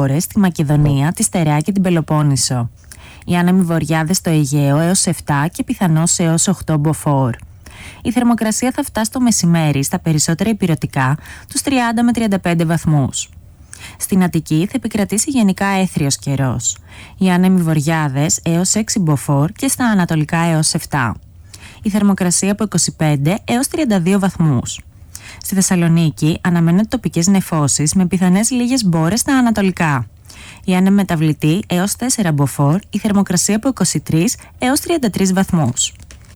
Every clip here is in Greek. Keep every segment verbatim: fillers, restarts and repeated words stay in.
μπόρες, τη Μακεδονία, τη Στερεά και την Πελοπόννησο. Οι άνεμοι βορειάδες στο Αιγαίο έως επτά και πιθανώς έως οκτώ μποφόρ. Η θερμοκρασία θα φτάσει το μεσημέρι στα περισσότερα ηπειρωτικά τους τριάντα με τριάντα πέντε βαθμούς. Στην Αττική θα επικρατήσει γενικά έθριος καιρός. Οι άνεμοι βορειάδες έως έξι μποφόρ και στα ανατολικά έως επτά. Η θερμοκρασία από είκοσι πέντε έως τριάντα δύο βαθμούς. Στη Θεσσαλονίκη αναμένονται τοπικές νεφώσεις με πιθανές λίγες μπόρες στα ανατολικά. Η άνεμη μεταβλητή έως τέσσερα μποφόρ, η θερμοκρασία από είκοσι τρία έως τριάντα τρία βαθμούς.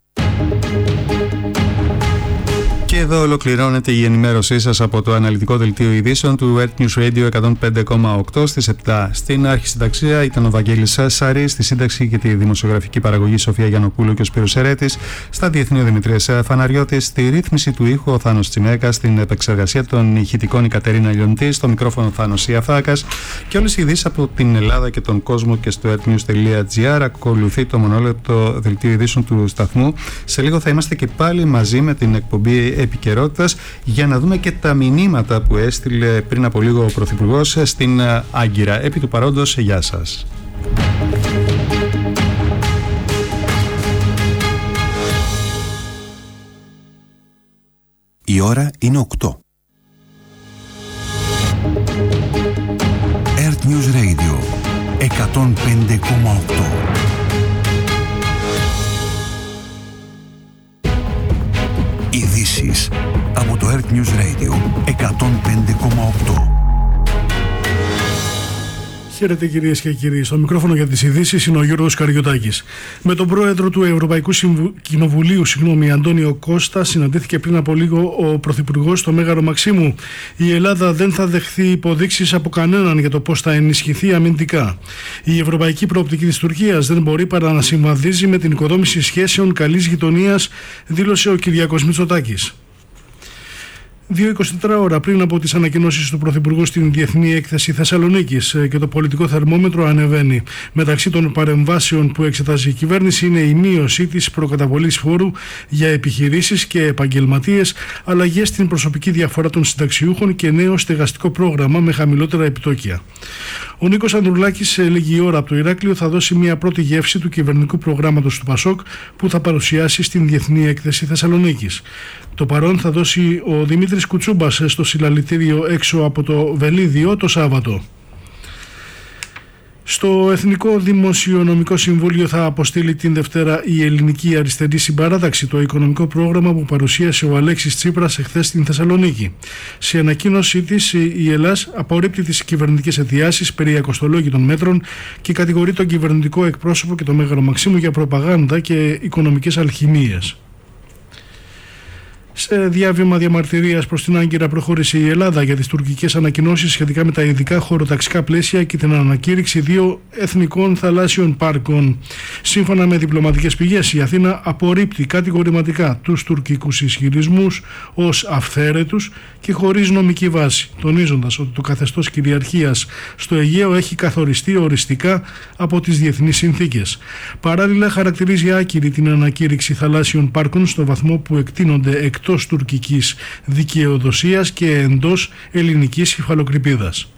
Και εδώ ολοκληρώνεται η ενημέρωσή σας από το αναλυτικό δελτίο ειδήσεων του Earth News Radio εκατόν πέντε κόμμα οκτώ στις επτά. Στην αρχισυνταξία ήταν ο Βαγγέλης Σαρής, στη σύνταξη και τη δημοσιογραφική παραγωγή Σοφία Γιαννοπούλου και ο Σπύρος Ερέτης, στα διεθνή ο Δημητρίας Φαναριώτης, στη ρύθμιση του ήχου ο Θάνος Τσιμέκας, στην επεξεργασία των ηχητικών η Κατερίνα Λιοντή, στο μικρόφωνο ο Θάνος Ιαφάκας και όλες οι ειδήσεις από την Ελλάδα και τον κόσμο και στο earthnews τελεία gr. Ακολουθεί το μονόλεπτο δελτίο ειδήσεων του σταθμού. Σε λίγο θα είμαστε και πάλι μαζί με την εκπομπή επικαιρότητας για να δούμε και τα μηνύματα που έστειλε πριν από λίγο ο Πρωθυπουργός στην Άγκυρα. Επί του παρόντος, γεια σας. Η ώρα είναι οκτώ. Earth News Radio εκατόν πέντε κόμμα οκτώ. Ειδήσεις από το Earth News Radio εκατόν πέντε κόμμα οκτώ. Χαίρετε κυρίες και κύριοι. Στο μικρόφωνο για τις ειδήσεις είναι ο Γιώργος Καριωτάκης. Με τον πρόεδρο του Ευρωπαϊκού Συμβου... Κοινοβουλίου, συγγνώμη, Αντώνιο Κώστα, συναντήθηκε πριν από λίγο ο πρωθυπουργός στο Μέγαρο Μαξίμου. Η Ελλάδα δεν θα δεχθεί υποδείξεις από κανέναν για το πώς θα ενισχυθεί αμυντικά. Η ευρωπαϊκή προοπτική της Τουρκίας δεν μπορεί παρά να συμβαδίζει με την οικοδόμηση σχέσεων καλής γειτονίας, δήλωσε ο Κυριάκος Μητσοτάκης. δύο είκοσι τέσσερις ώρα πριν από τις ανακοινώσεις του Πρωθυπουργού στην Διεθνή Έκθεση Θεσσαλονίκης και το πολιτικό θερμόμετρο ανεβαίνει. Μεταξύ των παρεμβάσεων που εξετάζει η κυβέρνηση είναι η μείωση της προκαταβολής φόρου για επιχειρήσεις και επαγγελματίες, αλλαγές στην προσωπική διαφορά των συνταξιούχων και νέο στεγαστικό πρόγραμμα με χαμηλότερα επιτόκια. Ο Νίκος Ανδρουλάκης σε λίγη ώρα από το Ηράκλειο θα δώσει μια πρώτη γεύση του κυβερνητικού προγράμματος του ΠΑΣΟΚ που θα παρουσιάσει στην Διεθνή Έκθεση Θεσσαλονίκης. Το παρόν θα δώσει ο Δημήτρης Κουτσούμπας στο συλλαλητήριο έξω από το Βελίδιο το Σάββατο. Στο Εθνικό Δημοσιονομικό Συμβούλιο θα αποστείλει την Δευτέρα η Ελληνική Αριστερή Συμπαράταξη, το οικονομικό πρόγραμμα που παρουσίασε ο Αλέξης Τσίπρας εχθές στην Θεσσαλονίκη. Σε ανακοίνωσή της, η Ελλάς απορρίπτει τις κυβερνητικές αιτιάσεις περί ακοστολόγητων μέτρων και κατηγορεί τον κυβερνητικό εκπρόσωπο και το Μέγαρο Μαξίμου για προπαγάνδα και οικονομικές αλχημίες. Σε διάβημα διαμαρτυρίας προς την Άγκυρα προχώρησε η Ελλάδα για τις τουρκικές ανακοινώσεις σχετικά με τα ειδικά χωροταξικά πλαίσια και την ανακήρυξη δύο εθνικών θαλάσσιων πάρκων. Σύμφωνα με διπλωματικές πηγές, η Αθήνα απορρίπτει κατηγορηματικά τους τουρκικούς ισχυρισμούς ως αυθαίρετους και χωρίς νομική βάση, τονίζοντας ότι το καθεστώς κυριαρχίας στο Αιγαίο έχει καθοριστεί οριστικά από τις διεθνείς συνθήκες. Παράλληλα, χαρακτηρίζει άκυρη την ανακήρυξη θαλάσσιων πάρκων στο βαθμό που εκτείνονται εκτός τουρκικής δικαιοδοσίας και εντός ελληνικής υφαλοκρηπίδας.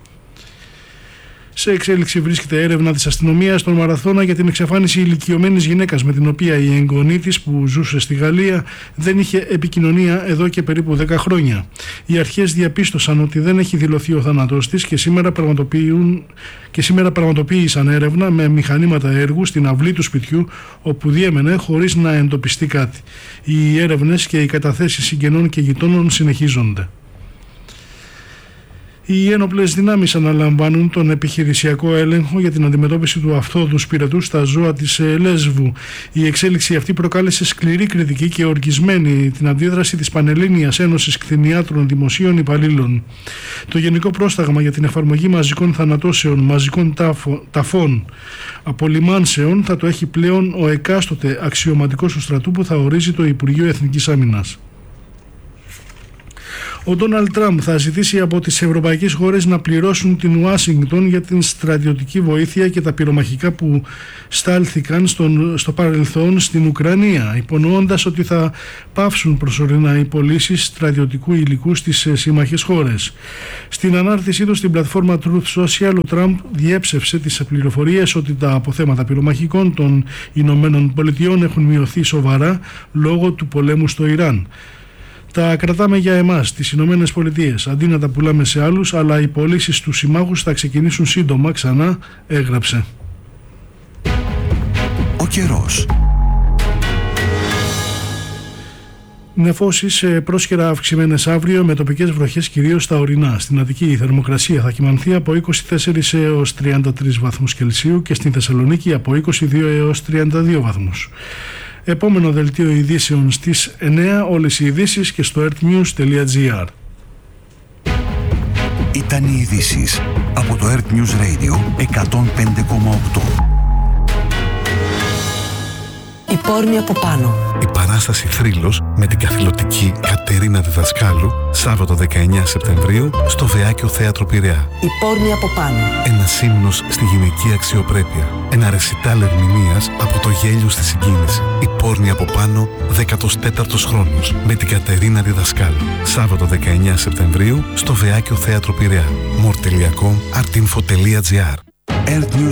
Σε εξέλιξη βρίσκεται έρευνα της αστυνομίας στον Μαραθώνα για την εξαφάνιση ηλικιωμένης γυναίκας με την οποία η εγγονή της που ζούσε στη Γαλλία δεν είχε επικοινωνία εδώ και περίπου δέκα χρόνια. Οι αρχές διαπίστωσαν ότι δεν έχει δηλωθεί ο θάνατός της και σήμερα, πραγματοποιούν, και σήμερα πραγματοποίησαν έρευνα με μηχανήματα έργου στην αυλή του σπιτιού όπου διέμενε χωρίς να εντοπιστεί κάτι. Οι έρευνες και οι καταθέσεις συγγενών και γειτόνων συνεχίζονται. Οι ένοπλες δυνάμεις αναλαμβάνουν τον επιχειρησιακό έλεγχο για την αντιμετώπιση του αυθόδου σπηρετού στα ζώα της Λέσβου. Η εξέλιξη αυτή προκάλεσε σκληρή κριτική και οργισμένη την αντίδραση της Πανελλήνιας Ένωσης Κτηνιάτρων Δημοσίων Υπαλλήλων. Το Γενικό Πρόσταγμα για την εφαρμογή μαζικών θανατώσεων, μαζικών τάφο, ταφών, απολυμάνσεων θα το έχει πλέον ο εκάστοτε αξιωματικός του στρατού που θα ορίζει το Υπουργείο Εθνικής Άμυνας. Ο Ντόναλντ Τραμπ θα ζητήσει από τις ευρωπαϊκές χώρες να πληρώσουν την Ουάσιγκτον για την στρατιωτική βοήθεια και τα πυρομαχικά που στάλθηκαν στον, στο παρελθόν στην Ουκρανία, υπονοώντας ότι θα πάυσουν προσωρινά οι πωλήσεις στρατιωτικού υλικού στις σύμμαχες χώρες. Στην ανάρτησή του στην πλατφόρμα Truth Social, ο Τραμπ διέψευσε τις πληροφορίες ότι τα αποθέματα πυρομαχικών των Ηνωμένων Πολιτειών έχουν μειωθεί σοβαρά λόγω του πολέμου στο Ιράν. Τα κρατάμε για εμάς, τις Ηνωμένες Πολιτείες, αντί να τα πουλάμε σε άλλους, αλλά οι πωλήσεις στους συμμάχους θα ξεκινήσουν σύντομα, ξανά έγραψε. Ο καιρός. Νεφώσεις πρόσχερα αυξημένες αύριο με τοπικές βροχές κυρίως στα ορεινά. Στην Αττική η θερμοκρασία θα κυμανθεί από είκοσι τέσσερα έως τριάντα τρεις βαθμούς Κελσίου και στην Θεσσαλονίκη από είκοσι δύο έως τριάντα δύο βαθμούς. Επόμενο δελτίο ειδήσεων στις εννέα, όλες οι ειδήσεις και στο earthnews τελεία gr. Ήταν οι ειδήσεις από το Earth News Radio εκατόν πέντε κόμμα οκτώ. Η πόρνη από πάνω. Η παράσταση Θρύλος με την καθηλωτική Κατερίνα Διδασκάλου, Σάββατο δεκαεννέα Σεπτεμβρίου στο Βεάκιο Θέατρο Πειραιά. Η πόρνη από πάνω. Ένας ύμνος στη γυναική αξιοπρέπεια. Ένα ρεσιτάλ ερμηνείας από το γέλιο στη συγκίνηση. Η πόρνη από πάνω, δέκατος τέταρτος χρόνος με την Κατερίνα Διδασκάλου. Σάββατο δεκαεννέα Σεπτεμβρίου στο Βεάκιο Θέατρο Πειραιά. μορ τελεία κομ, artinfo τελεία gr. Earth News